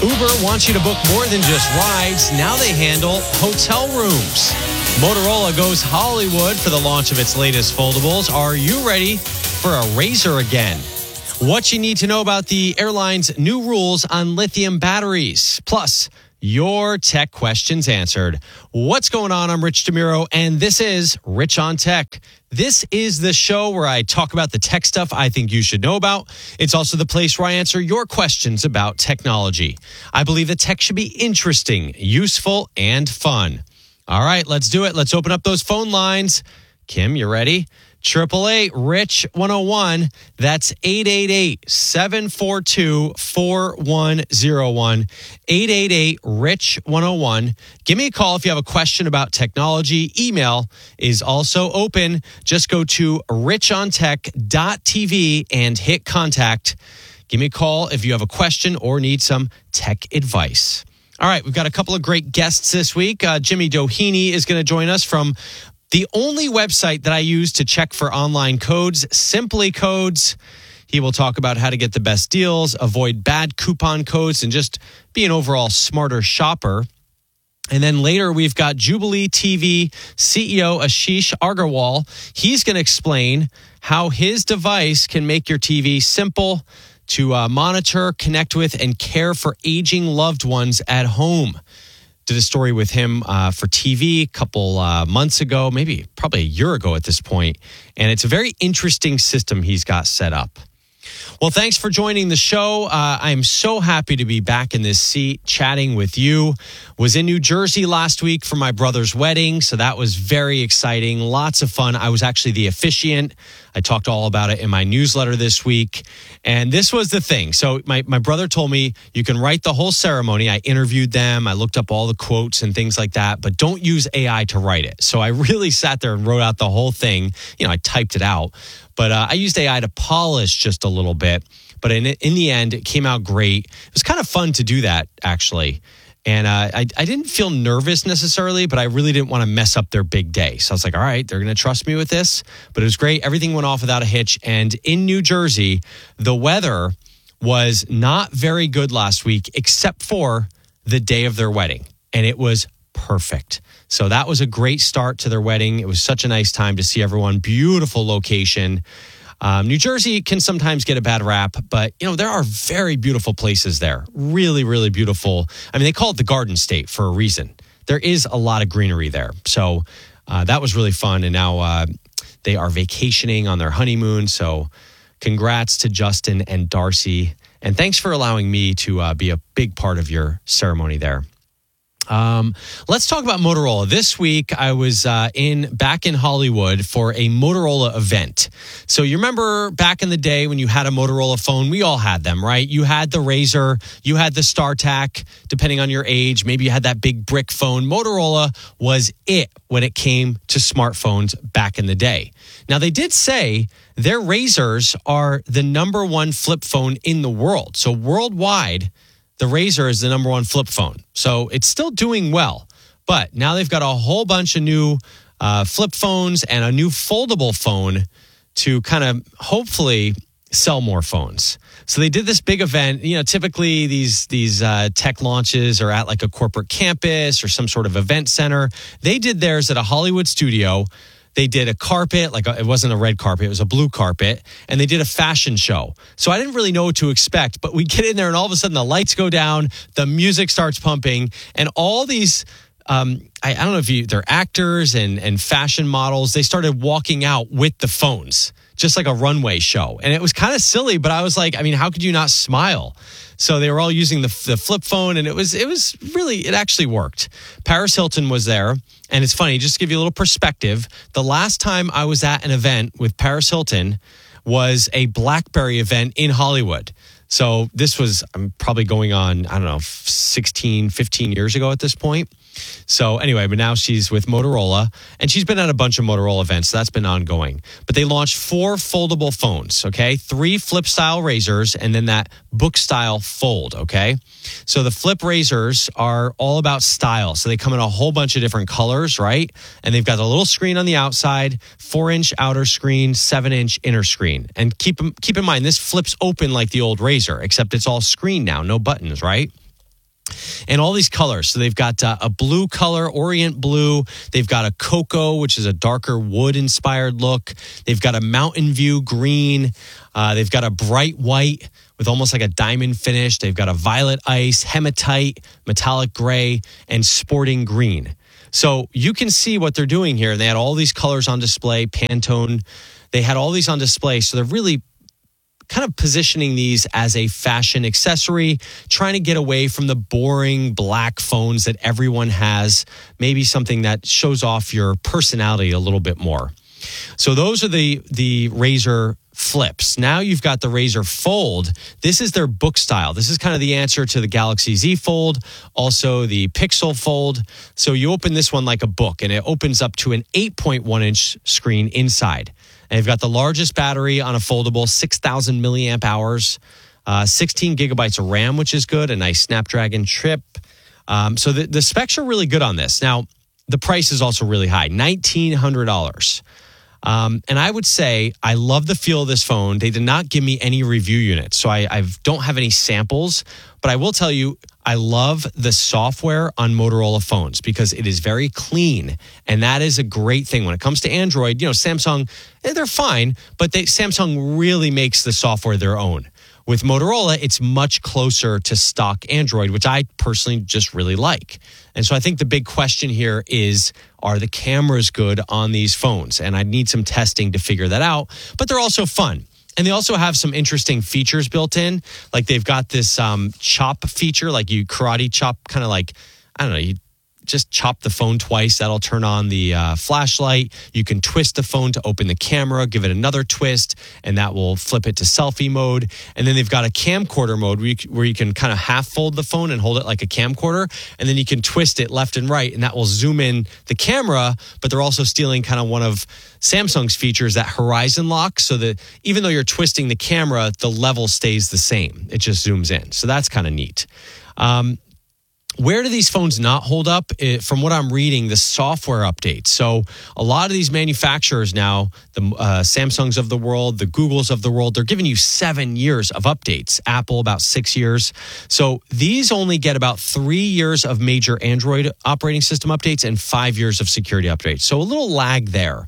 Uber wants you to book more than just rides. Now they handle hotel rooms. Motorola goes Hollywood for the launch of its latest foldables. Are you ready for a Razr again? What you need to know about the airline's new rules on lithium batteries. Plus, your tech questions answered. What's going on? I'm Rich DeMuro, and this is Rich on Tech. This is the show where I talk about the tech stuff I think you should know about. It's also the place where I answer your questions about technology. I believe that tech should be interesting, useful, and fun. All right, let's do it. Let's open up those phone lines. Kim, you ready? 888-RICH-101. That's 888-742-4101. 888-RICH-101. Give me a call if you have a question about technology. Email is also open. Just go to richontech.tv and hit contact. Give me a call if you have a question or need some tech advice. All right, we've got a couple of great guests this week. Jimmy Doheny is going to join us from the only website that I use to check for online codes, Simply Codes. He will talk about how to get the best deals, avoid bad coupon codes, and just be an overall smarter shopper. And then later, we've got Jubilee TV CEO Ashish Agarwal. He's going to explain how his device can make your TV simple to monitor, connect with, and care for aging loved ones at home. Did a story with him for TV a couple months ago, probably a year ago at this point. And it's a very interesting system he's got set up. Well, thanks for joining the show. I'm so happy to be back in this seat chatting with you. Was in New Jersey last week for my brother's wedding, so that was very exciting. Lots of fun. I was actually the officiant. I talked all about it in my newsletter this week. And this was the thing. So my brother told me you can write the whole ceremony. I interviewed them. I looked up all the quotes and things like that, but don't use AI to write it. So I really sat there and wrote out the whole thing. I typed it out. But I used AI to polish just a little bit. But in the end, it came out great. It was kind of fun to do that, actually. And I didn't feel nervous necessarily, but I really didn't want to mess up their big day. So I was like, all right, they're going to trust me with this. But it was great. Everything went off without a hitch. And in New Jersey, the weather was not very good last week, except for the day of their wedding. And it was perfect. So that was a great start to their wedding. It was such a nice time to see everyone. Beautiful location. New Jersey can sometimes get a bad rap, but, there are very beautiful places there. Really, really beautiful. I mean, they call it the Garden State for a reason. There is a lot of greenery there. So that was really fun. And now they are vacationing on their honeymoon. So congrats to Justin and Darcy. And thanks for allowing me to be a big part of your ceremony there. Let's talk about Motorola. This week, I was back in Hollywood for a Motorola event. So you remember back in the day when you had a Motorola phone, we all had them, right? You had the Razr, you had the StarTAC, depending on your age. Maybe you had that big brick phone. Motorola was it when it came to smartphones back in the day. Now, they did say their Razrs are the number one flip phone in the world. So worldwide, the Razr is the number one flip phone. So it's still doing well. But now they've got a whole bunch of new flip phones and a new foldable phone to kind of hopefully sell more phones. So they did this big event. Typically these tech launches are at like a corporate campus or some sort of event center. They did theirs at a Hollywood studio. They did a carpet, it wasn't a red carpet, it was a blue carpet, and they did a fashion show. So I didn't really know what to expect, but we get in there and all of a sudden the lights go down, the music starts pumping, and all these, I don't know if they're actors and fashion models, they started walking out with the phones, just like a runway show. And it was kind of silly, but I was like, how could you not smile? So they were all using the flip phone, and it actually worked. Paris Hilton was there, and it's funny, just to give you a little perspective, the last time I was at an event with Paris Hilton was a BlackBerry event in Hollywood. So this was probably going on, 16, 15 years ago at this point. So anyway, but now she's with Motorola, and she's been at a bunch of Motorola events. So that's been ongoing. But they launched 4 foldable phones, okay? 3 flip-style Razrs, and then that book-style fold, okay? So the flip Razrs are all about style. So they come in a whole bunch of different colors, right? And they've got a little screen on the outside, 4-inch outer screen, 7-inch inner screen. And keep in mind, this flips open like the old Razr, except it's all screen now, no buttons, right? And all these colors. So they've got a blue color, Orient blue. They've got a cocoa, which is a darker wood-inspired look. They've got a mountain view green. They've got a bright white with almost like a diamond finish. They've got a violet ice, hematite, metallic gray, and sporting green. So you can see what they're doing here. They had all these colors on display, Pantone. They had all these on display. So they're really kind of positioning these as a fashion accessory, trying to get away from the boring black phones that everyone has, maybe something that shows off your personality a little bit more. So those are the Razr Flips. Now you've got the Razr Fold. This is their book style. This is kind of the answer to the Galaxy Z Fold, also the Pixel Fold. So you open this one like a book, and it opens up to an 8.1-inch screen inside. And you've got the largest battery on a foldable, 6,000 milliamp hours, 16 gigabytes of RAM, which is good, a nice Snapdragon chip. So the specs are really good on this. Now, the price is also really high, $1,900. And I would say I love the feel of this phone. They did not give me any review units, so I don't have any samples. But I will tell you, I love the software on Motorola phones because it is very clean. And that is a great thing. When it comes to Android, Samsung, they're fine, but Samsung really makes the software their own. With Motorola, it's much closer to stock Android, which I personally just really like. And so I think the big question here is, are the cameras good on these phones? And I need some testing to figure that out, but they're also fun. And they also have some interesting features built in. Like they've got this chop feature, like you karate chop, kind of like, I don't know, you just chop the phone twice. That'll turn on the flashlight. You can twist the phone to open the camera, give it another twist, and that will flip it to selfie mode. And then they've got a camcorder mode where you can kind of half fold the phone and hold it like a camcorder. And then you can twist it left and right, and that will zoom in the camera. But they're also stealing kind of one of Samsung's features, that horizon lock, so that even though you're twisting the camera, the level stays the same. It just zooms in. So that's kind of neat. Where do these phones not hold up? From what I'm reading, the software updates. So a lot of these manufacturers now, the Samsungs of the world, the Googles of the world, they're giving you 7 years of updates. Apple, about 6 years. So these only get about 3 years of major Android operating system updates and 5 years of security updates. So a little lag there.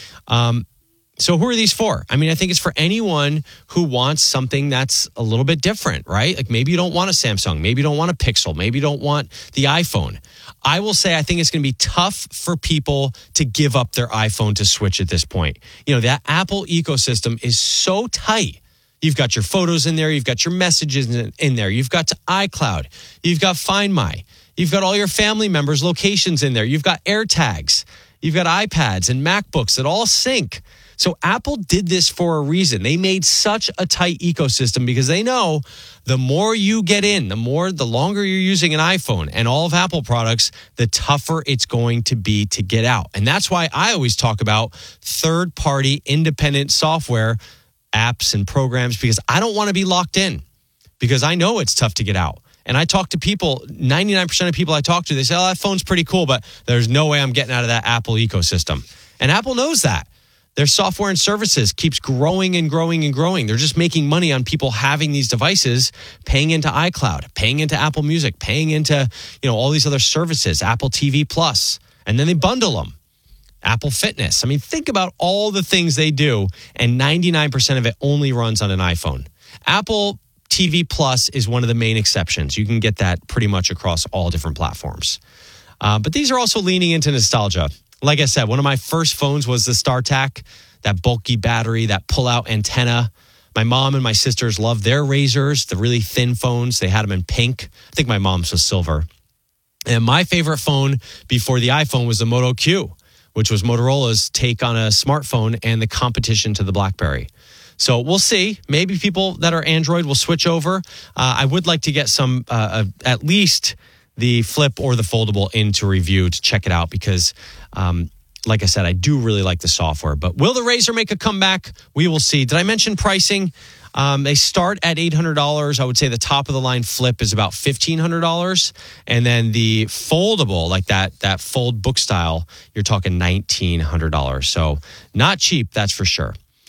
So who are these for? I mean, I think it's for anyone who wants something that's a little bit different, right? Like maybe you don't want a Samsung, maybe you don't want a Pixel, maybe you don't want the iPhone. I will say I think it's going to be tough for people to give up their iPhone to switch at this point. That Apple ecosystem is so tight. You've got your photos in there, you've got your messages in there, you've got iCloud, you've got Find My, you've got all your family members' locations in there, you've got AirTags, you've got iPads and MacBooks that all sync. So Apple did this for a reason. They made such a tight ecosystem because they know the more you get in, the longer you're using an iPhone and all of Apple products, the tougher it's going to be to get out. And that's why I always talk about third-party independent software apps and programs, because I don't want to be locked in, because I know it's tough to get out. And I talk to people, 99% of people I talk to, they say, that phone's pretty cool, but there's no way I'm getting out of that Apple ecosystem. And Apple knows that. Their software and services keeps growing and growing and growing. They're just making money on people having these devices, paying into iCloud, paying into Apple Music, paying into, all these other services, Apple TV Plus, and then they bundle them. Apple Fitness. I mean, think about all the things they do, and 99% of it only runs on an iPhone. Apple TV Plus is one of the main exceptions. You can get that pretty much across all different platforms. But these are also leaning into nostalgia. Like I said, one of my first phones was the StarTAC, that bulky battery, that pull-out antenna. My mom and my sisters loved their Razrs, the really thin phones. They had them in pink. I think my mom's was silver. And my favorite phone before the iPhone was the Moto Q, which was Motorola's take on a smartphone and the competition to the BlackBerry. So we'll see. Maybe people that are Android will switch over. I would like to get some, at least the Flip or the Foldable into review to check it out because, like I said, I do really like the software. But will the Razr make a comeback? We will see. Did I mention pricing? They start at $800. I would say the top of the line Flip is about $1,500. And then the Foldable, like that Fold book style, you're talking $1,900. So not cheap, that's for sure.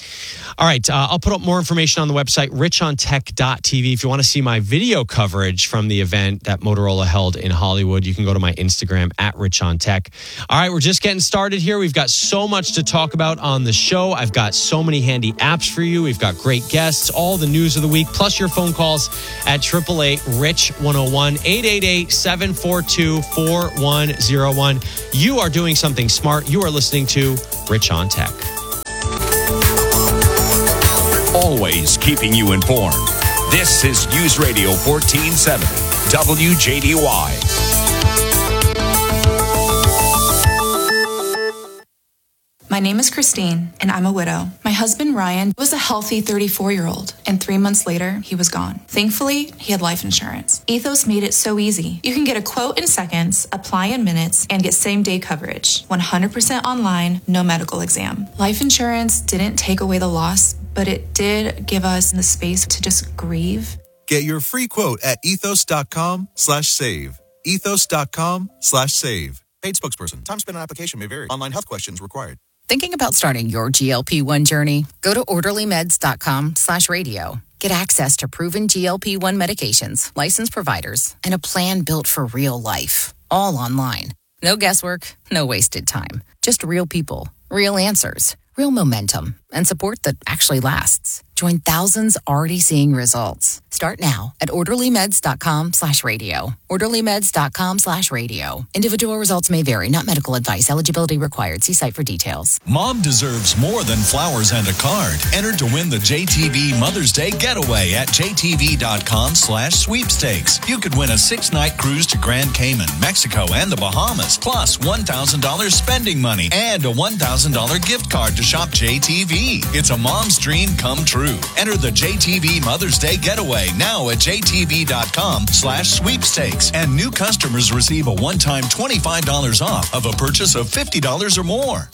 All right. I'll put up more information on the website, richontech.tv. If you want to see my video coverage from the event that Motorola held in Hollywood, you can go to my Instagram at richontech. All right. We're just getting started here. We've got so much to talk about on the show. I've got so many handy apps for you. We've got great guests, all the news of the week, plus your phone calls at 888-RICH-101, 888-742-4101. You are doing something smart. You are listening to Rich on Tech. Always keeping you informed. This is News Radio 1470, WJDY. My name is Christine, and I'm a widow. My husband, Ryan, was a healthy 34-year-old, and 3 months later, he was gone. Thankfully, he had life insurance. Ethos made it so easy. You can get a quote in seconds, apply in minutes, and get same-day coverage. 100% online, no medical exam. Life insurance didn't take away the loss, but it did give us the space to just grieve. Get your free quote at ethos.com/save. Ethos.com/save. Paid spokesperson. Time spent on application may vary. Online health questions required. Thinking about starting your GLP-1 journey? Go to orderlymeds.com/radio. Get access to proven GLP-1 medications, licensed providers, and a plan built for real life. All online. No guesswork, no wasted time. Just real people, real answers, real momentum, and support that actually lasts. Join thousands already seeing results. Start now at orderlymeds.com/radio. orderlymeds.com/radio. Individual results may vary, not medical advice. Eligibility required. See site for details. Mom deserves more than flowers and a card. Enter to win the JTV Mother's Day Getaway at jtv.com/sweepstakes. You could win a 6-night cruise to Grand Cayman, Mexico, and the Bahamas, plus $1,000 spending money and a $1,000 gift card to shop JTV. It's a mom's dream come true. Enter the JTV Mother's Day Getaway now at jtv.com/sweepstakes. And new customers receive a one-time $25 off of a purchase of $50 or more.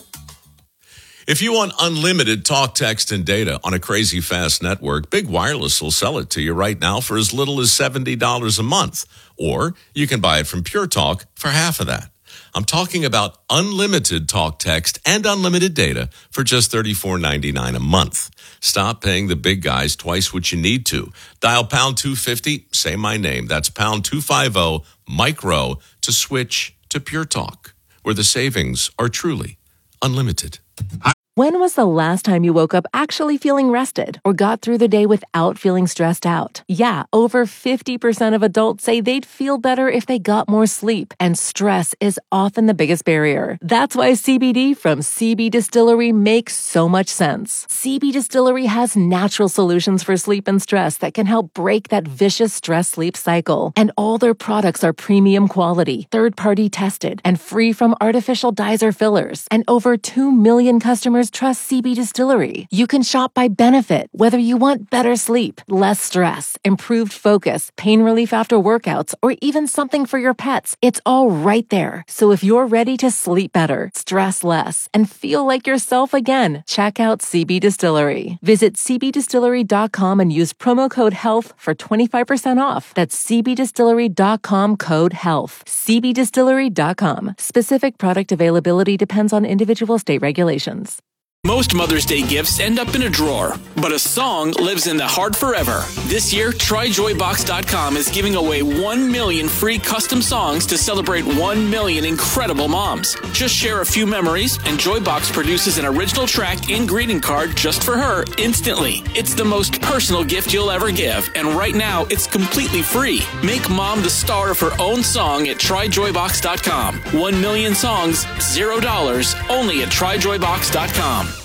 If you want unlimited talk, text, and data on a crazy fast network, Big Wireless will sell it to you right now for as little as $70 a month. Or you can buy it from Pure Talk for half of that. I'm talking about unlimited talk, text, and unlimited data for just $34.99 a month. Stop paying the big guys twice what you need to. Dial pound 250, say my name. That's pound 250 micro to switch to Pure Talk, where the savings are truly unlimited. When was the last time you woke up actually feeling rested or got through the day without feeling stressed out? Yeah, over 50% of adults say they'd feel better if they got more sleep, and stress is often the biggest barrier. That's why CBD from CB Distillery makes so much sense. CB Distillery has natural solutions for sleep and stress that can help break that vicious stress-sleep cycle. And all their products are premium quality, third-party tested, and free from artificial dyes or fillers. And over 2 million customers trust CB Distillery. You can shop by benefit, whether you want better sleep, less stress, improved focus, pain relief after workouts, or even something for your pets. It's all right there. So if you're ready to sleep better, stress less, and feel like yourself again, check out CB Distillery. Visit cbdistillery.com and use promo code HEALTH for 25% off. That's cbdistillery.com code HEALTH. cbdistillery.com. Specific product availability depends on individual state regulations. Most Mother's Day gifts end up in a drawer, but a song lives in the heart forever. This year, TryJoyBox.com is giving away 1 million free custom songs to celebrate 1 million incredible moms. Just share a few memories, and Joybox produces an original track and greeting card just for her instantly. It's the most personal gift you'll ever give, and right now, it's completely free. Make mom the star of her own song at TryJoyBox.com. 1 million songs, $0, only at TryJoyBox.com.